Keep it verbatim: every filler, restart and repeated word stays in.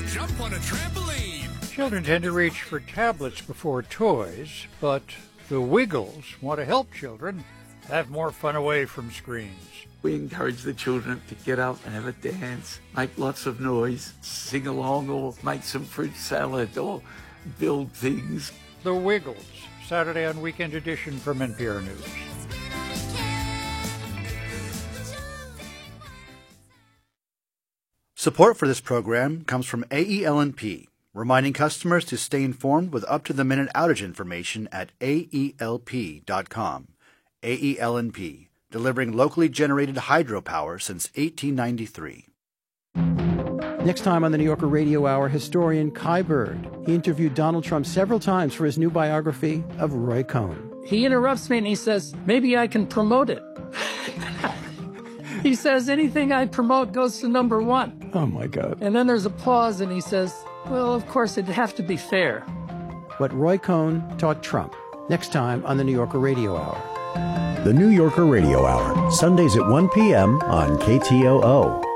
jump on a trampoline. Children tend to reach for tablets before toys, but the Wiggles want to help children have more fun away from screens. We encourage the children to get up and have a dance, make lots of noise, sing along or make some fruit salad or build things. The Wiggles, Saturday on Weekend Edition from N P R News. Support for this program comes from A E L N P, reminding customers to stay informed with up-to-the-minute outage information at A E L P dot com. A E L N P, delivering locally generated hydropower since eighteen ninety-three. Next time on the New Yorker Radio Hour, historian Kai Bird. He interviewed Donald Trump several times for his new biography of Roy Cohn. He interrupts me and he says, maybe I can promote it. He says, anything I promote goes to number one. Oh, my God. And then there's a pause and he says, well, of course, it'd have to be fair. What Roy Cohn taught Trump. Next time on the New Yorker Radio Hour. The New Yorker Radio Hour, Sundays at one p.m. on K T O O.